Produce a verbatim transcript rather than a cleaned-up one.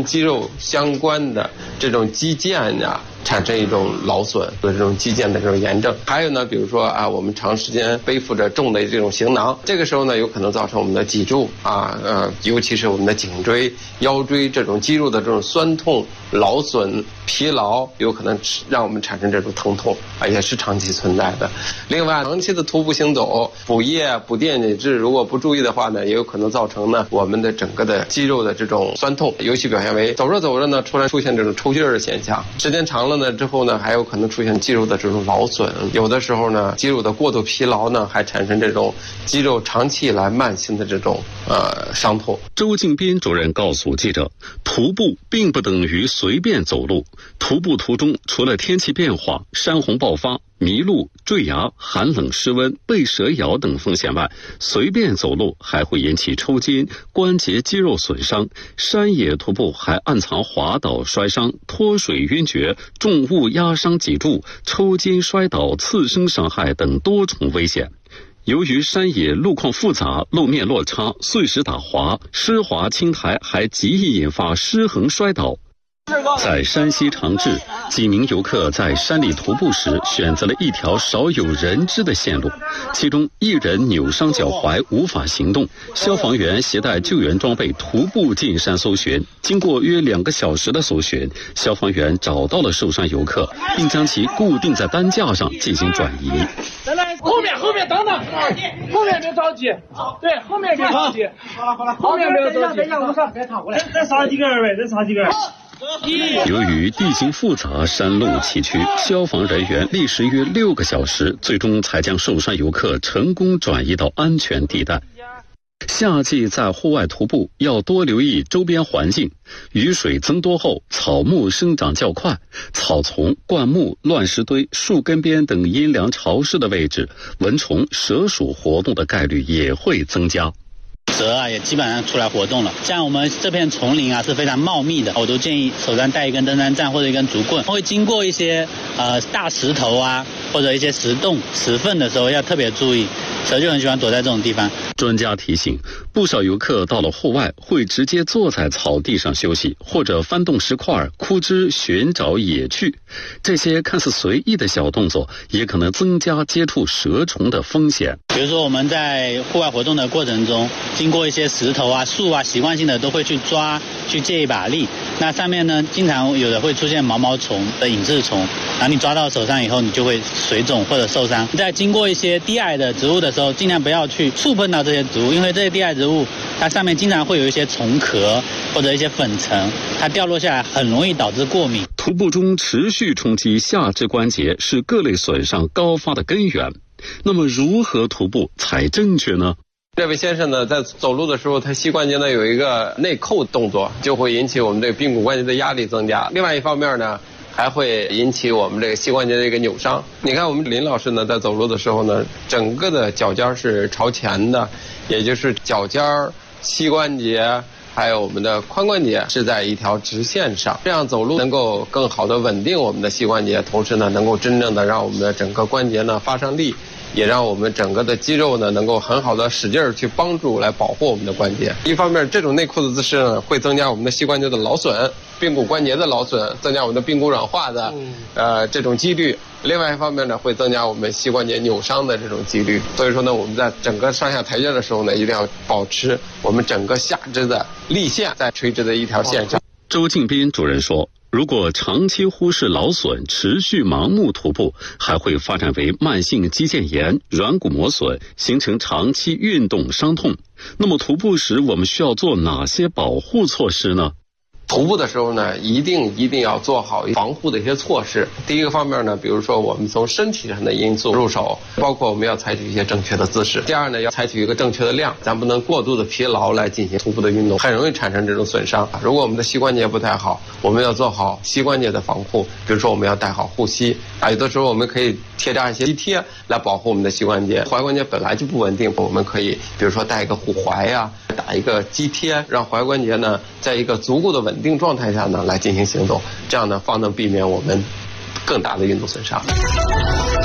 肌肉相关的这种肌腱呀、啊。产生一种劳损的这种肌腱的这种炎症，还有呢，比如说啊，我们长时间背负着重的这种行囊，这个时候呢，有可能造成我们的脊柱啊，呃，尤其是我们的颈椎、腰椎这种肌肉的这种酸痛、劳损、疲劳，有可能让我们产生这种疼痛，而且是长期存在的。另外，长期的徒步行走、补液、补电解质，如果不注意的话呢，也有可能造成呢我们的整个的肌肉的这种酸痛，尤其表现为走着走着呢，突然出现这种抽筋儿的现象，时间长了呢之后呢，还有可能出现肌肉的这种劳损，有的时候呢，肌肉的过度疲劳呢，还产生这种肌肉长期以来慢性的这种呃伤痛。 周敬斌主任告诉记者，徒步并不等于随便走路，徒步途中除了天气变化、山洪爆发、迷路、坠崖、寒冷湿温、被蛇咬等风险外，随便走路还会引起抽筋、关节肌肉损伤。山野徒步还暗藏滑倒摔伤、脱水晕厥、重物压伤脊柱、抽筋摔倒、次生伤害等多重危险。由于山野路况复杂、路面落差、碎石打滑、湿滑青苔，还极易引发失衡摔倒。在山西长治，几名游客在山里徒步时选择了一条少有人知的线路，其中一人扭伤脚踝无法行动，消防员携带救援装备徒步进山搜寻。经过约两个小时的搜寻，消防员找到了受伤游客，并将其固定在担架上进行转移。 来来，后面后面等等，后面别着急，对，后面别着急，好了好了，后面别着急，等一下我们上，别躺过来，再杀几个人呗，再杀几个人。 由于地形复杂、山路崎岖，消防人员历时约六个小时，最终才将受伤游客成功转移到安全地带。夏季在户外徒步要多留意周边环境，雨水增多后，草木生长较快，草丛、灌木、乱石堆、树根边等阴凉潮湿的位置，蚊虫、蛇鼠活动的概率也会增加。 蛇啊也基本上出来活动了，像我们这片丛林啊是非常茂密的，我都建议手上带一根登山杖或者一根竹棍，会经过一些呃大石头啊或者一些石洞、石缝的时候要特别注意，蛇就很喜欢躲在这种地方。 专家提醒，不少游客到了户外会直接坐在草地上休息，或者翻动石块、枯枝寻找野趣。这些看似随意的小动作，也可能增加接触蛇虫的风险。 比如说我们在户外活动的过程中，经过一些石头啊、树啊，习惯性的都会去抓，去借一把力。那上面呢，经常有的会出现毛毛虫的隐翅虫，然后你抓到手上以后，你就会水肿或者受伤。在经过一些低矮的植物的时候，尽量不要去触碰到这些植物，因为这些低矮植物它上面经常会有一些虫壳或者一些粉尘，它掉落下来很容易导致过敏。 徒步中持续冲击下肢关节是各类损伤高发的根源。那么如何徒步才正确呢？ 这位先生呢，在走路的时候，他膝关节呢有一个内扣动作，就会引起我们这个髌骨关节的压力增加。另外一方面呢，还会引起我们这个膝关节的一个扭伤。你看我们林老师呢，在走路的时候呢，整个的脚尖是朝前的，也就是脚尖、膝关节还有我们的髋关节是在一条直线上，这样走路能够更好的稳定我们的膝关节，同时呢，能够真正的让我们的整个关节呢发上力，也让我们整个的肌肉呢能够很好的使劲儿去帮助来保护我们的关节。一方面，这种内扣的姿势呢，会增加我们的膝关节的劳损、髌骨关节的劳损，增加我们的髌骨软化的呃这种几率。另外一方面呢，会增加我们膝关节扭伤的这种几率。所以说呢，我们在整个上下台阶的时候呢，一定要保持我们整个下肢的力线在垂直的一条线上。 周敬斌主任说，如果长期忽视劳损，持续盲目徒步，还会发展为慢性肌腱炎、软骨磨损，形成长期运动伤痛。那么徒步时我们需要做哪些保护措施呢？ 徒步的时候呢，一定一定要做好防护的一些措施。第一个方面呢，比如说我们从身体上的因素入手，包括我们要采取一些正确的姿势。第二呢，要采取一个正确的量，咱不能过度的疲劳来进行徒步的运动，很容易产生这种损伤。如果我们的膝关节不太好，我们要做好膝关节的防护，比如说我们要带好护膝啊，有的时候我们可以贴扎一些肌贴来保护我们的膝关节。踝关节本来就不稳定，我们可以比如说带一个护踝呀、啊，打一个肌贴，让踝关节呢在一个足够的稳定状态下呢来进行行动，这样呢方能避免我们更大的运动损伤。